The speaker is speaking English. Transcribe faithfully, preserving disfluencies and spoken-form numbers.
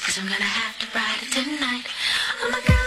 'cause I'm gonna have to ride it tonight. Oh my God.